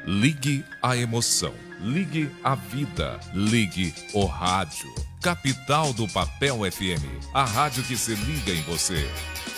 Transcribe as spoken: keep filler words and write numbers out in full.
Ligue a emoção. Ligue a vida. Ligue o rádio. Capital do Papel F M. A rádio que se liga em você.